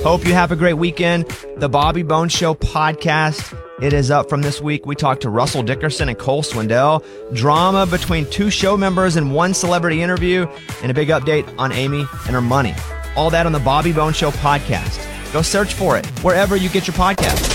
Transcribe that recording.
Hope you have a great weekend. The Bobby Bones Show podcast. It is up from this week. We talked to Russell Dickerson and Cole Swindell. Drama between two show members and one celebrity interview. And a big update on Amy and her money. All that on the Bobby Bones Show podcast. Go search for it wherever you get your podcast.